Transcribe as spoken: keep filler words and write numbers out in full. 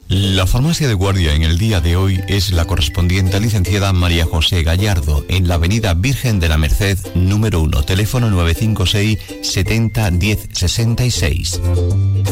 La farmacia de guardia en el día de hoy es la correspondiente licenciada María José Gallardo, en la avenida Virgen de la Merced, número uno, teléfono nueve cinco seis, setenta, diez, sesenta y seis.